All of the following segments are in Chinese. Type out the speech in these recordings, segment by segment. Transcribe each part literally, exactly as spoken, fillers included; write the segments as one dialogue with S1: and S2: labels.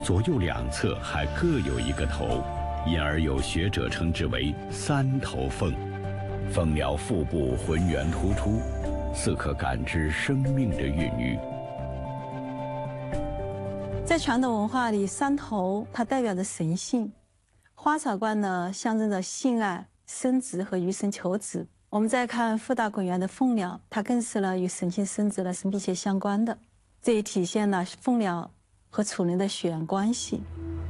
S1: 左右两侧还各有一个头，因而有学者称之为三头凤。凤鸟腹部浑圆突出，似可感知生命的孕育。
S2: 在传统文化里，三头它代表着神性，花草观呢象征着性爱、生殖和与神求子。我们再看腹大滚圆的凤鸟，它更是呢与神性生殖呢是密切相关的，这也体现了凤鸟和楚人的血缘关系。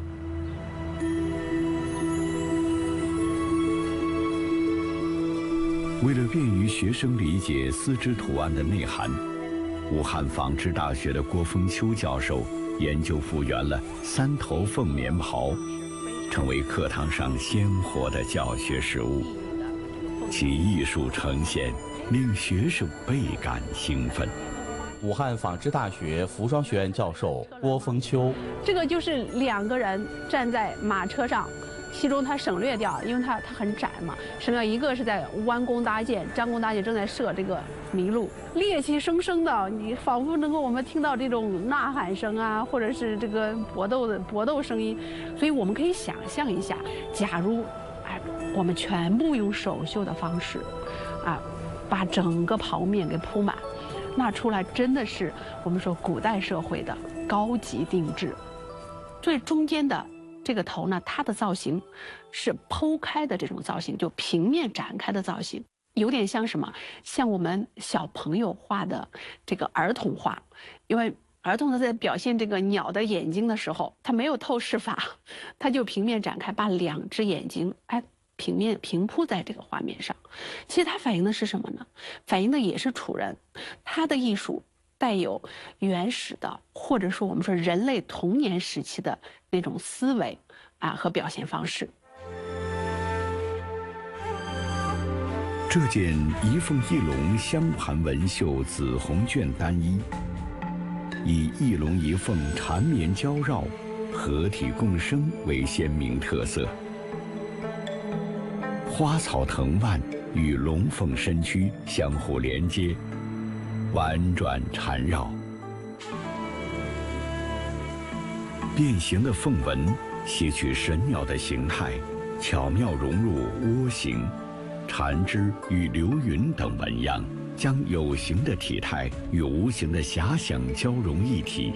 S1: 为了便于学生理解丝织图案的内涵，武汉纺织大学的郭峰秋教授研究复原了三头凤棉袍，成为课堂上鲜活的教学实物。其艺术呈现令学生倍感兴奋。
S3: 武汉纺织大学服装学院教授郭峰秋，
S4: 这个就是两个人站在马车上。其中它省略掉，因为它它很窄嘛，省略一个是在弯弓搭箭，张弓搭箭正在射这个麋鹿，猎气生生的，你仿佛能够我们听到这种呐喊声啊，或者是这个搏斗的搏斗声音，所以我们可以想象一下，假如哎我们全部用手绣的方式，啊，把整个袍面给铺满，那出来真的是我们说古代社会的高级定制，最中间的。这个头呢，它的造型是剖开的这种造型，就平面展开的造型，有点像什么？像我们小朋友画的这个儿童画，因为儿童在表现这个鸟的眼睛的时候，它没有透视法，它就平面展开，把两只眼睛哎平面平铺在这个画面上。其实它反映的是什么呢？反映的也是楚人，他的艺术。带有原始的，或者说我们说人类童年时期的那种思维啊和表现方式。
S1: 这件一凤一龙镶盘纹绣紫红绢单衣，以一龙一凤缠绵交绕、合体共生为鲜明特色。花草藤蔓与龙凤身躯相互连接。婉转缠绕，变形的凤纹吸取神鸟的形态，巧妙融入窝形、缠枝与流云等纹样，将有形的体态与无形的遐想交融一体。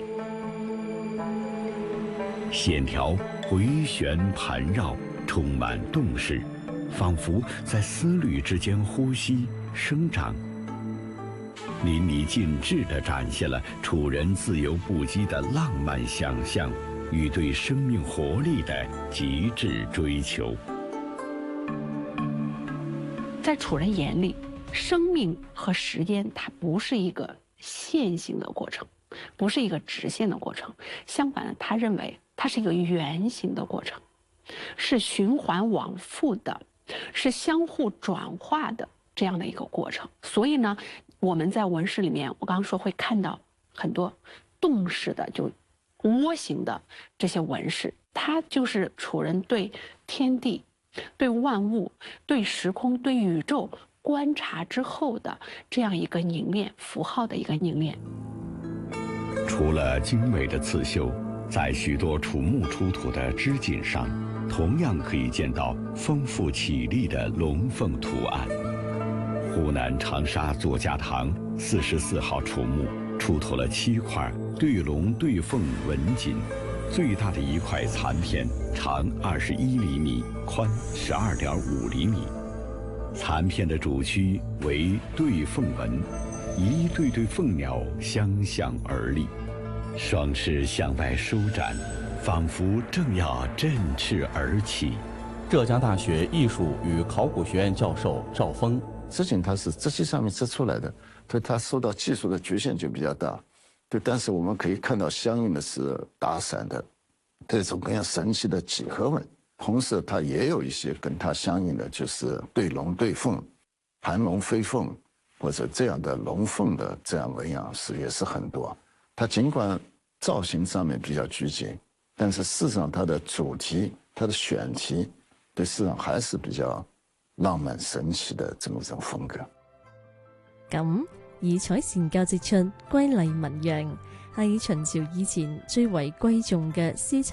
S1: 线条回旋盘绕，充满动势，仿佛在丝缕之间呼吸生长。淋漓尽致地展现了楚人自由不羁的浪漫想象与对生命活力的极致追求。
S4: 在楚人眼里，生命和时间它不是一个线性的过程，不是一个直线的过程，相反，他认为它是一个圆形的过程，是循环往复的，是相互转化的这样的一个过程。所以呢，我们在纹饰里面，我刚刚说会看到很多动式的，就窝形的这些纹饰，它就是楚人对天地、对万物、对时空、对宇宙观察之后的这样一个凝练符号的一个凝练。
S1: 除了精美的刺绣，在许多楚墓出土的织锦上，同样可以见到丰富绮丽的龙凤图案。湖南长沙左家塘四十四号楚墓出土了七块对龙对凤纹锦，最大的一块残片长二十一厘米，宽十二点五厘米。残片的主躯为对凤纹，一对对凤鸟相向而立，双翅向外舒展，仿佛正要振翅而起。
S3: 浙江大学艺术与考古学院教授赵峰。
S5: 织锦它是织机上面织出来的，所以它受到技术的局限就比较大。对，但是我们可以看到相应的是打散的这种各样神奇的几何纹。红色它也有一些跟它相应的，就是对龙对凤、盘龙飞凤或者这样的龙凤的这样纹样是也是很多。它尽管造型上面比较拘谨，但是事实上它的主题、它的选题对市场还是比較浪漫神奇的這麼一種風格。
S6: 咁，以彩線教節出歸麗紋樣， 係秦朝以前最為貴重嘅絲綢